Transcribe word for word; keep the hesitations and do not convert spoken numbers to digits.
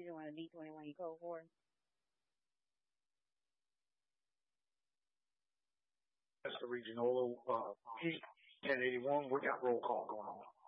You just want a D twenty-one code for it. That's the regional uh, Heat ten eighty-one. We got roll call going on.